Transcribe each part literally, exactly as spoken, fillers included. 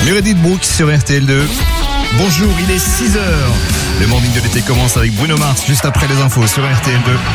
Meredith Brooks sur R T L deux. Bonjour, il est six heures. Le morning de l'été commence avec Bruno Mars juste après les infos sur R T L deux.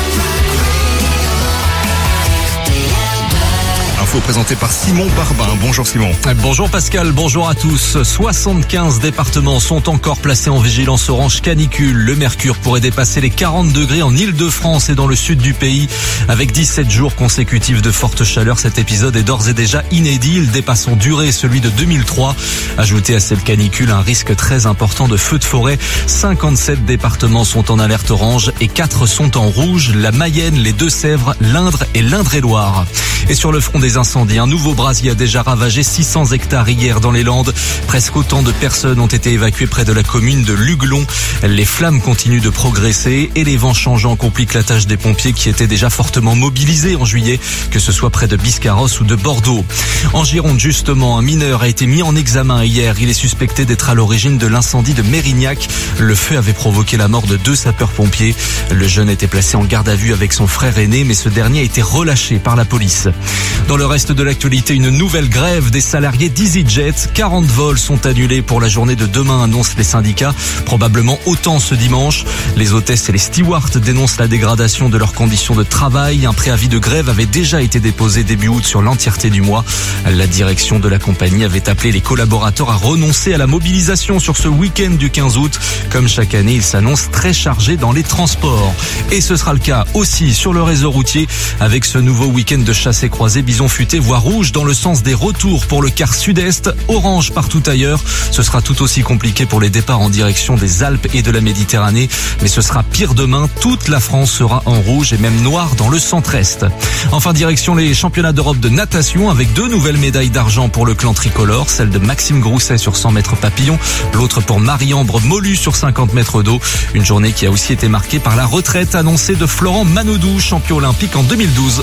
Info présentée par Simon Barbin. Bonjour Simon. Bonjour Pascal, bonjour à tous. soixante-quinze départements sont encore placés en vigilance orange canicule. Le mercure pourrait dépasser les quarante degrés en Île-de-France et dans le sud du pays. Avec dix-sept jours consécutifs de forte chaleur, cet épisode est d'ores et déjà inédit. Il dépasse en durée celui de deux mille trois. Ajouté à cette canicule, un risque très important de feux de forêt. cinquante-sept départements sont en alerte orange et quatre sont en rouge. La Mayenne, les Deux-Sèvres, l'Indre et l'Indre-et-Loire. Et sur le front des incendies, un nouveau brasier a déjà ravagé six cents hectares hier dans les Landes. Presque autant de personnes ont été évacuées près de la commune de Luglon. Les flammes continuent de progresser et les vents changeants compliquent la tâche des pompiers qui étaient déjà fortement mobilisés en juillet, que ce soit près de Biscarrosse ou de Bordeaux. En Gironde, justement, un mineur a été mis en examen hier. Il est suspecté d'être à l'origine de l'incendie de Mérignac. Le feu avait provoqué la mort de deux sapeurs-pompiers. Le jeune était placé en garde à vue avec son frère aîné, mais ce dernier a été relâché par la police. Dans le reste de l'actualité, une nouvelle grève des salariés d'EasyJet. quarante vols sont annulés pour la journée de demain, annoncent les syndicats. Probablement autant ce dimanche. Les hôtesses et les stewards dénoncent la dégradation de leurs conditions de travail. Un préavis de grève avait déjà été déposé début août sur l'entièreté du mois. La direction de la compagnie avait appelé les collaborateurs à renoncer à la mobilisation sur ce week-end du quinze août. Comme chaque année, il s'annonce très chargé dans les transports. Et ce sera le cas aussi sur le réseau routier avec ce nouveau week-end de chasse et croisée. Bison futé, voie rouge dans le sens des retours pour le quart sud-est, orange partout ailleurs. Ce sera tout aussi compliqué pour les départs en direction des Alpes et de la Méditerranée, mais ce sera pire demain. Toute la France sera en rouge et même noir dans le centre-est. Enfin, direction les championnats d'Europe de natation avec deux nouvelles médailles d'argent pour le clan tricolore, celle de Maxime Grousset sur cent mètres papillon, l'autre pour Marie-Ambre Molu sur cinquante mètres d'eau. Une journée qui a aussi été marquée par la retraite annoncée de Florent Manodou, champion olympique en deux mille douze.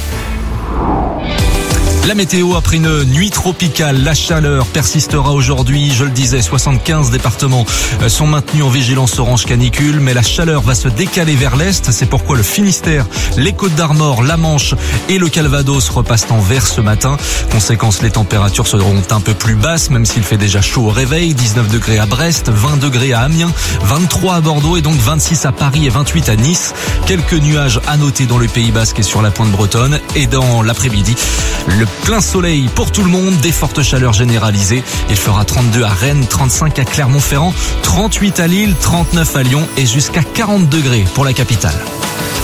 La météo, après une nuit tropicale, la chaleur persistera aujourd'hui. Je le disais, soixante-quinze départements sont maintenus en vigilance orange canicule, mais la chaleur va se décaler vers l'est. C'est pourquoi le Finistère, les Côtes-d'Armor, la Manche et le Calvados repassent en vert ce matin. Conséquence, les températures seront un peu plus basses, même s'il fait déjà chaud au réveil. dix-neuf degrés à Brest, vingt degrés à Amiens, vingt-trois à Bordeaux et donc vingt-six à Paris et vingt-huit à Nice. Quelques nuages à noter dans le Pays Basque et sur la pointe bretonne. Et dans l'après-midi, le plein soleil pour tout le monde, des fortes chaleurs généralisées. Il fera trente-deux à Rennes, trente-cinq à Clermont-Ferrand, trente-huit à Lille, trente-neuf à Lyon et jusqu'à quarante degrés pour la capitale.